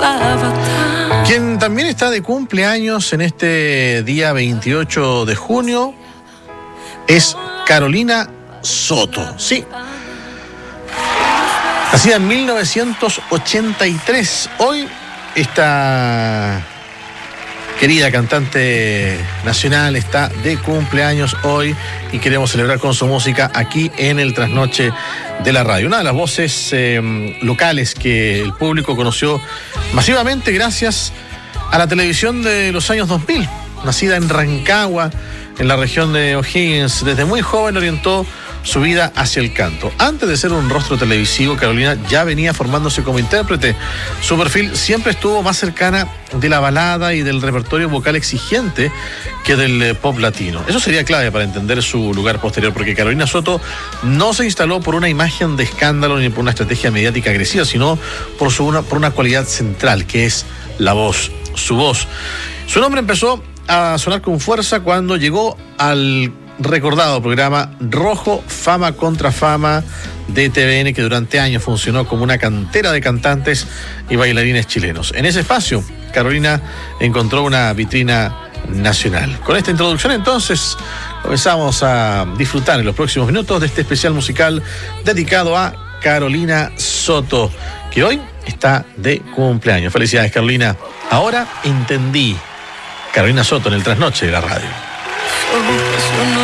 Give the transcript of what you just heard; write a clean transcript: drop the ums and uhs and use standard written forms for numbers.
Quien también está de cumpleaños en este día 28 de junio es Carolina Soto. Sí. Nacida en 1983. Hoy esta querida cantante nacional está de cumpleaños hoy y queremos celebrar con su música aquí en el Trasnoche de la Radio. Una de las voces locales que el público conoció masivamente gracias a la televisión de los años 2000. Nacida en Rancagua, en la región de O'Higgins, desde muy joven orientó su vida hacia el canto. Antes de ser un rostro televisivo, Carolina ya venía formándose como intérprete. Su perfil siempre estuvo más cercana de la balada y del repertorio vocal exigente que del pop latino. Eso sería clave para entender su lugar posterior, porque Carolina Soto no se instaló por una imagen de escándalo ni por una estrategia mediática agresiva, sino por una cualidad central, que es la voz, su voz. Su nombre empezó a sonar con fuerza cuando llegó al recordado programa Rojo Fama contra Fama de TVN, que durante años funcionó como una cantera de cantantes y bailarines chilenos. En ese espacio, Carolina encontró una vitrina nacional. Con esta introducción, entonces, comenzamos a disfrutar en los próximos minutos de este especial musical dedicado a Carolina Soto, que hoy está de cumpleaños. Felicidades, Carolina. Ahora entendí. Carolina Soto en el Trasnoche de la Radio.